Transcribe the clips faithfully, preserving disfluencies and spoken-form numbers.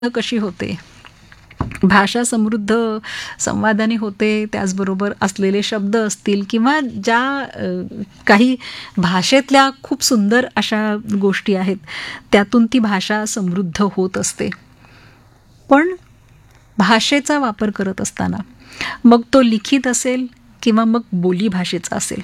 कशी होते, भाषा समृद्ध संवादाने होते, त्याचबरोबर असलेले शब्द असतील किंवा ज्या अ, काही भाषेतल्या खूप सुंदर अशा गोष्टी आहेत, त्यातून ती भाषा समृद्ध होत असते. पण भाषेचा वापर करत असताना, मग तो लिखित असेल किंवा मग बोली भाषेचा असेल.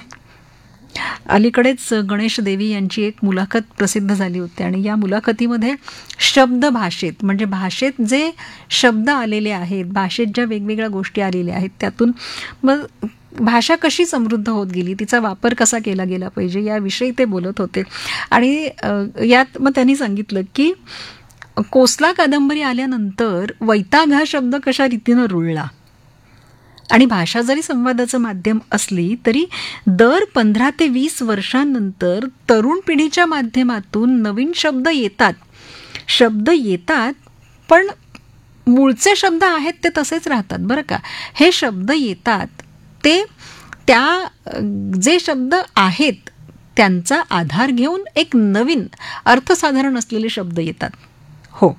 अलीकडेच गणेश देवी यांची एक मुलाखत प्रसिद्ध झाली होती आणि या मुलाखतीमध्ये शब्द भाषेत म्हणजे भाषेत जे शब्द आलेले आहेत, भाषेत ज्या वेगवेगळ्या गोष्टी आलेल्या आहेत, त्यातून मग भाषा कशी समृद्ध होत गेली, तिचा वापर कसा केला गेला पाहिजे याविषयी ते बोलत होते. आणि अ, यात मग त्यांनी सांगितलं की कोसला कादंबरी आल्यानंतर वैताग हा शब्द कशा रीतीनं रुळला आणि भाषा जरी संवादाचं माध्यम असली तरी दर पंधरा ते वीस वर्षांनंतर तरुण पिढीच्या माध्यमातून नवीन शब्द येतात शब्द येतात पण मूळचे शब्द आहेत ते तसेच राहतात बरं का. हे शब्द येतात ते त्या अ, जे शब्द आहेत त्यांचा आधार घेऊन एक नवीन अर्थसाधारण असलेले शब्द येतात. हो,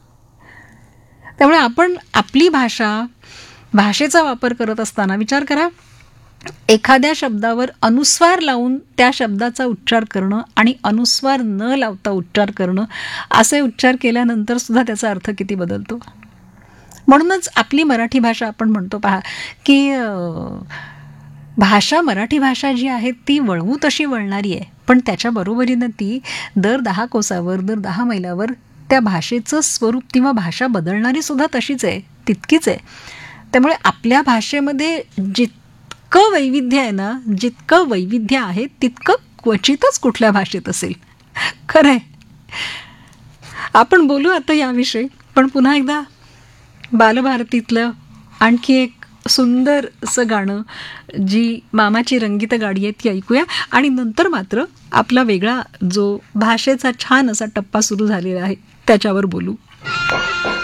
त्यामुळे आपण आपली भाषा भाषेचा वापर करत असताना विचार करा, एखाद्या शब्दावर अनुस्वार लावून त्या शब्दाचा उच्चार करणं आणि अनुस्वार न लावता उच्चार करणं, असे उच्चार केल्यानंतर सुद्धा त्याचा अर्थ किती बदलतो. म्हणूनच आपली मराठी भाषा आपण म्हणतो पहा की अं, भाषा मराठी भाषा जी आहे ती वळवू तशी वळणारी आहे, पण त्याच्या बरोबरीनं ती दर दहा कोसावर दर दहा मैलावर त्या भाषेचं स्वरूप किंवा भाषा बदलणारी सुद्धा तशीच आहे, तितकीच आहे. त्यामुळे आपल्या भाषेमध्ये जितकं वैविध्य आहे ना, जितकं वैविध्य आहे तितकं क्वचितच कुठल्या भाषेत असेल. खरं आहे. आपण बोलू आता याविषयी, पण पुन्हा एकदा बालभारतीतलं आणखी एक सुंदर असं गाणं, जी मामाची रंगीत गाडी आहे ती ऐकूया आणि नंतर मात्र आपला वेगळा जो भाषेचा छान असा टप्पा सुरू झालेला आहे त्याच्यावर बोलू.